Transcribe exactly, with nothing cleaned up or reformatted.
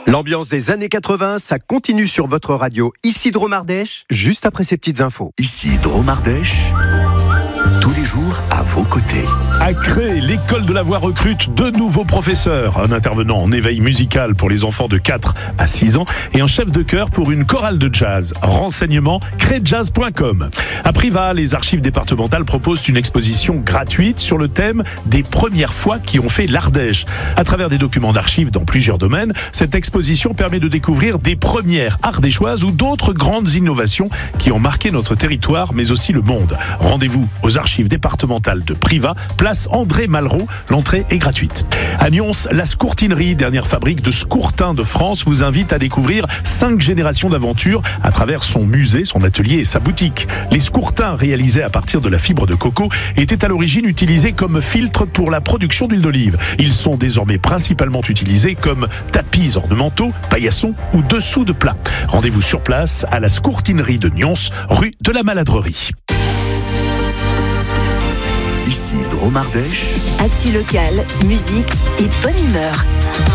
L'ambiance des années quatre-vingts, ça continue sur votre radio. Ici Dromardèche, juste après ces petites infos. Ici Dromardèche, tous les jours à vos côtés. À Cré, l'école de la voix recrute deux nouveaux professeurs, un intervenant en éveil musical pour les enfants de quatre à six ans et un chef de chœur pour une chorale de jazz. Renseignements créjazz point com. À Privas, les archives départementales proposent une exposition gratuite sur le thème des premières fois qui ont fait l'Ardèche. À travers des documents d'archives dans plusieurs domaines, cette exposition permet de découvrir des premières ardéchoises ou d'autres grandes innovations qui ont marqué notre territoire mais aussi le monde. Rendez-vous aux archives départementales de Privas, place André Malraux, l'entrée est gratuite. À Nyons, la Scourtinerie, dernière fabrique de scourtins de France, vous invite à découvrir cinq générations d'aventures à travers son musée, son atelier et sa boutique. Les scourtins réalisés à partir de la fibre de coco étaient à l'origine utilisés comme filtre pour la production d'huile d'olive. Ils sont désormais principalement utilisés comme tapis ornementaux, paillassons ou dessous de plats. Rendez-vous sur place à la Scourtinerie de Nyons, rue de la Maladrerie. Ici Dromardèche. Actu locale, musique et bonne humeur.